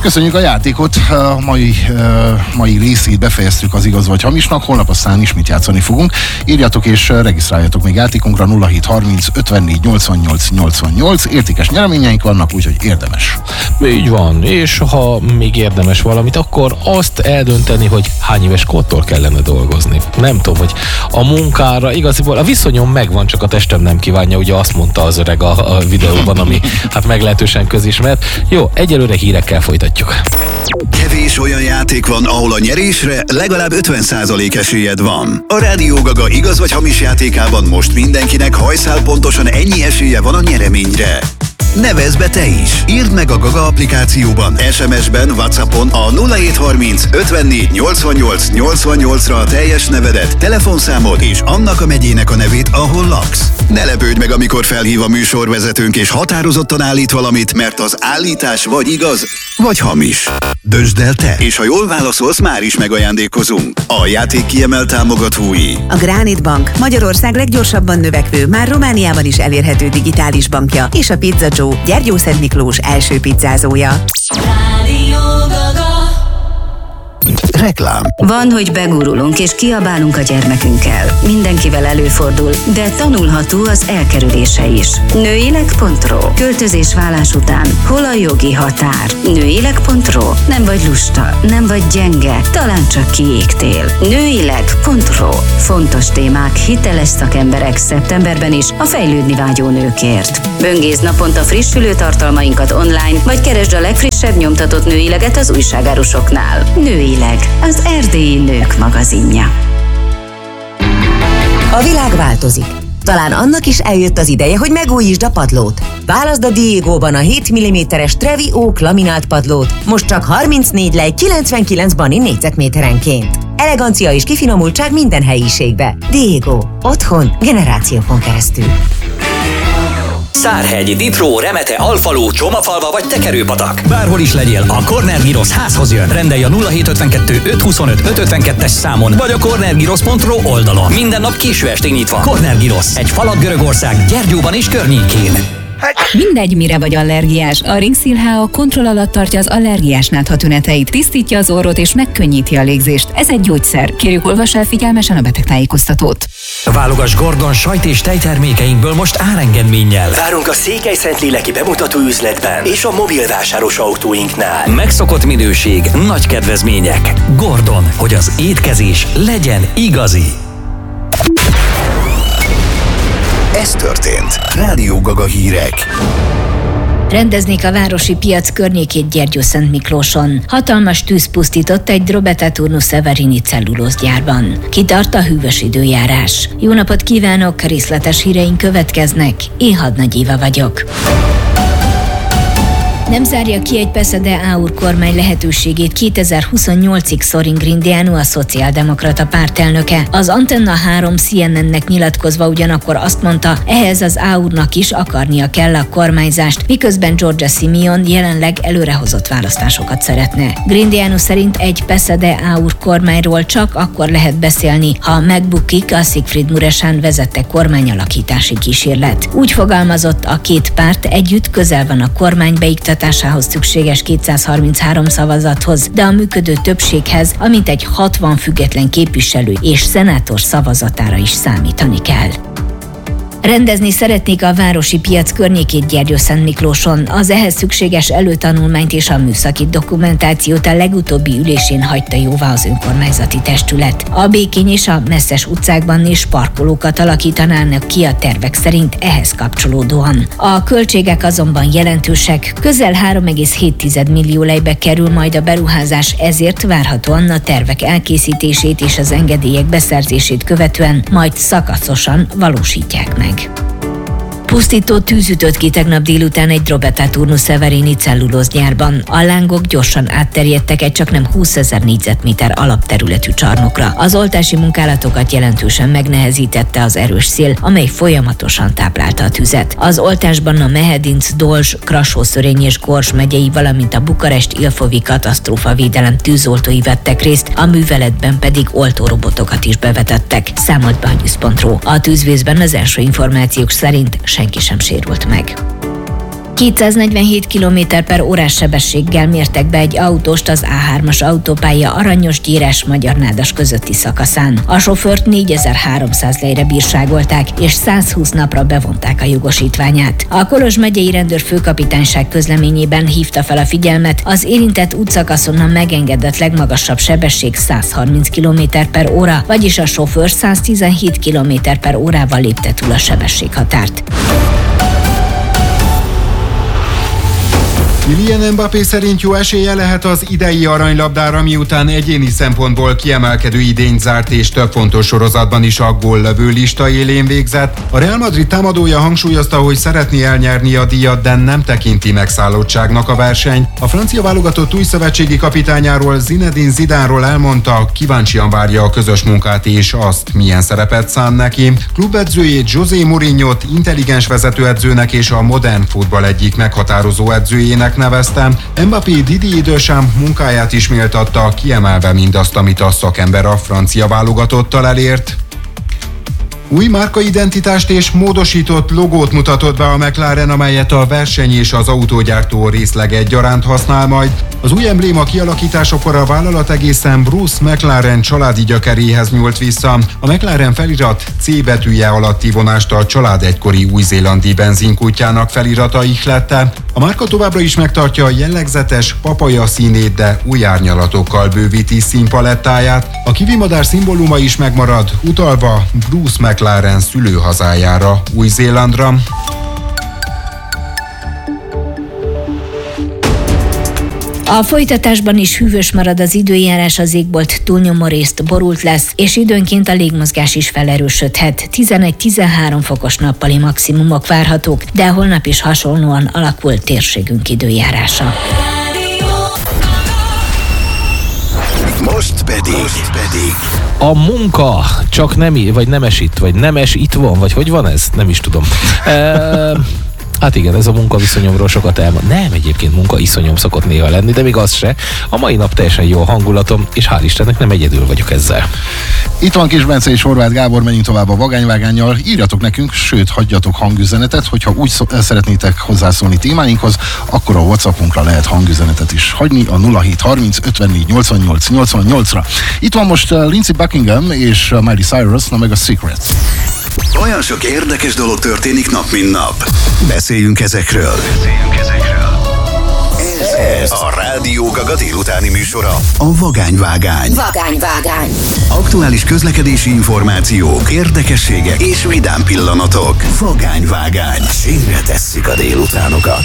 Köszönjük a játékot, a mai részét befejeztük az igaz vagy hamisnak, holnap aztán ismét játszani fogunk. Írjatok és regisztráljatok még játékunkra 0730 54 88 88, értékes nyereményeink vannak, úgyhogy érdemes. Így van, és ha még érdemes valamit, akkor azt eldönteni, hogy hány éves kortól kellene dolgozni. Nem tudom, hogy a munkára igaziból a viszonyom megvan, csak a testem nem kívánja, ugye azt mondta az öreg a videóban, ami hát meglehetősen közismert. Jó, egyelőre hírekkel folytatjuk. Kevés olyan játék van, ahol a nyerésre legalább 50% esélyed van. A Rádió Gaga igaz vagy hamis játékában most mindenkinek hajszál pontosan ennyi esélye van a nyereményre. Nevezz be te is! Írd meg a Gaga applikációban, SMS-ben, WhatsAppon a 0730 54 88 88-ra a teljes nevedet, telefonszámod és annak a megyének a nevét, ahol laksz. Ne lepődj meg, amikor felhív a műsorvezetőnk és határozottan állít valamit, mert az állítás vagy igaz, vagy hamis. Döntsd el te, és ha jól válaszolsz, már is megajándékozunk. A játék kiemelt támogatói: a Granit Bank, Magyarország leggyorsabban növekvő, már Romániában is elérhető digitális bankja, és a Pizza Joe, Gyergyószent Miklós első pizzázója. Reklám. Van, hogy begurulunk és kiabálunk a gyermekünkkel. Mindenkivel előfordul, de tanulható az elkerülése is. Nőileg.ro. Költözés-válás után hol a jogi határ? Nőileg.ro. Nem vagy lusta, nem vagy gyenge, talán csak kiégtél. Nőileg.ro. Fontos témák, hiteles szakemberek szeptemberben is a fejlődni vágyó nőkért. Böngészd naponta frissülő tartalmainkat online, vagy keresd a legfrissebb nyomtatott nőileget az újságárusoknál. Nőileg, az erdélyi nők magazinja. A világ változik. Talán annak is eljött az ideje, hogy megújítsd a padlót. Válaszd a Diegóban a 7 mm-es Trevi Oak laminált padlót, most csak 34 lej 99 bani négyzetméterenként. Elegancia és kifinomultság minden helyiségbe. Diego. Otthon generációkon keresztül. Szárhegy, Ditró, Remete, Alfaló, Csomafalva vagy Tekerőpatak. Bárhol is legyél, a Corner Gyrosz házhoz jön. Rendelj a 0752 525 552-es számon, vagy a cornergyrosz.ro oldalon. Minden nap késő estig nyitva. Corner Gyrosz, egy falat Görögország, Gyergyóban és környékén. Mindegy, mire vagy allergiás, a Ringszil HA kontroll alatt tartja az allergiás nátha tüneteit, tisztítja az orrot és megkönnyíti a légzést. Ez egy gyógyszer. Kérjük, olvass el figyelmesen a betegtájékoztatót. Válogass Gordon sajt és tejtermékeinkből most árengedménnyel. Várunk a Székely-Szentléleki bemutató üzletben és a mobil vásáros autóinknál. Megszokott minőség, nagy kedvezmények. Gordon, hogy az étkezés legyen igazi. Ez történt. Rádió Gaga hírek. Rendeznék a városi piac környékét Gyergyószent Miklóson. Hatalmas tűz pusztított egy Drobeta Turnus Severini cellulózgyárban. Kitart a hűvös időjárás. Jó napot kívánok, részletes híreink következnek. Én Hadnagy Éva vagyok. Nem zárja ki egy Peszede Áur kormány lehetőségét 2028-ig Sorin Grindeanu, a szociáldemokrata pártelnöke. Az Antenna 3 CNN-nek nyilatkozva ugyanakkor azt mondta, ehhez az Áurnak is akarnia kell a kormányzást, miközben Giorgia Simeon jelenleg előrehozott választásokat szeretne. Grindeanu szerint egy Peszede Áur kormányról csak akkor lehet beszélni, ha megbukik a Siegfried Muresan vezette kormányalakítási kísérlet. Úgy fogalmazott, a két párt együtt közel van a kormány beiktatásához szükséges 233 szavazathoz, de a működő többséghez, amint egy 60 független képviselő és szenátor szavazatára is számítani kell. Rendezni szeretnék a városi piac környékét Gyergyószent Miklóson. Az ehhez szükséges előtanulmányt és a műszaki dokumentációt a legutóbbi ülésén hagyta jóvá az önkormányzati testület. A Békény és a Messzes utcákban is parkolókat alakítanának ki a tervek szerint ehhez kapcsolódóan. A költségek azonban jelentősek, közel 3,7 millió lejbe kerül majd a beruházás, ezért várhatóan a tervek elkészítését és az engedélyek beszerzését követően majd szakaszosan valósítják meg. Pusztító tűz ütött ki tegnap délután egy Drobeta Turnus Severini cellulózgyárban. A lángok gyorsan átterjedtek egy csaknem 20 000 négyzetméter alapterületű csarnokra. Az oltási munkálatokat jelentősen megnehezítette az erős szél, amely folyamatosan táplálta a tüzet. Az oltásban a Mehedinc, Dolzs, Krassó-Szörény és Gors megyei, valamint a Bukarest-Ilfovi katasztrófavédelem tűzoltói vettek részt, a műveletben pedig oltórobotokat is bevetettek, számolt be a Nyusz.ro. A tűzvészben az első információk szerint senki sem sérült meg. 247 km/h sebességgel mértek be egy autóst az A3-as autópálya Aranyos-Gyíres-Magyarnádas közötti szakaszán. A sofőrt 4300 lejre bírságolták, és 120 napra bevonták a jogosítványát. A Kolozs megyei rendőrfőkapitányság közleményében hívta fel a figyelmet, az érintett útszakaszon a megengedett legmagasabb sebesség 130 km/h, vagyis a sofőr 117 km/h-val lépte túl a sebességhatárt. Kylian Mbappé szerint jó esélye lehet az idei aranylabdára, miután egyéni szempontból kiemelkedő idényt zárt és több fontos sorozatban is a góllövő lista élén végzett. A Real Madrid támadója hangsúlyozta, hogy szeretné elnyerni a díjat, de nem tekinti megszállottságnak a versenyt. A francia válogatott új szövetségi kapitányáról, Zinedine Zidane-ról elmondta, kíváncsian várja a közös munkát és azt, milyen szerepet szán neki. Klubedzőjét, José Mourinhot intelligens vezetőedzőnek és a modern futball egyik meghatározó edzőjének neveztem. Mbappé Didier Deschamps munkáját is méltatta, kiemelve mindazt, amit a szakember a francia válogatottal elért. Új márkaidentitást és módosított logót mutatott be a McLaren, amelyet a verseny és az autógyártó részleg egyaránt használ majd. Az új embléma kialakításakor a vállalat egészen Bruce McLaren családi gyökeréhez nyúlt vissza. A McLaren felirat C betűje alatti vonást a család egykori új-zélandi benzinkútjának felirata ihlette. A márka továbbra is megtartja a jellegzetes papaja színét, de új árnyalatokkal bővíti színpalettáját. A kivimadár szimbóluma is megmarad, utalva Bruce McLaren szülőhazájára, Új-Zélandra. A folytatásban is hűvös marad az időjárás, az égbolt túlnyomó részt borult lesz, és időnként a légmozgás is felerősödhet. 11-13 fokos nappali maximumok várhatók, de holnap is hasonlóan alakul térségünk időjárása. Most pedig. A munka csak nem es itt van, vagy hogy van ez? Nem is tudom. Hát igen, ez a munkaviszonyomról sokat elmond. Nem, egyébként munkaiszonyom szokott néha lenni, de még az se. A mai nap teljesen jó a hangulatom, és hál' Istennek nem egyedül vagyok ezzel. Itt van Kis Bence és Horváth Gábor, menjünk tovább a vagányvágánnyal. Írjatok nekünk, sőt, hagyjatok hangüzenetet, hogyha úgy szeretnétek hozzászólni témáinkhoz, akkor a WhatsAppunkra lehet hangüzenetet is hagyni a 0730 54 88 88-ra. Itt van most Lindsey Buckingham és Miley Cyrus, na meg a Secrets. Olyan sok érdekes dolog történik nap, mint nap. Beszéljünk ezekről. Ez a Rádió Gaga délutáni műsora, a Vagányvágány. Aktuális közlekedési információk, érdekességek és vidám pillanatok. Vagányvágány. Sínre tesszük a délutánokat.